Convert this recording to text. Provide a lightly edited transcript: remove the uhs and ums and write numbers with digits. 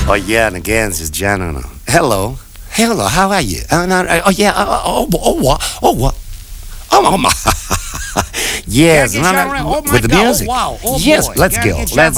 Oh yeah, and again, this is Jan. Hello, hello. How are you? Oh yeah. What? Oh my. Yes, With with the God. music. Oh wow. Oh Yes, boy. let's Gotta go. get Let's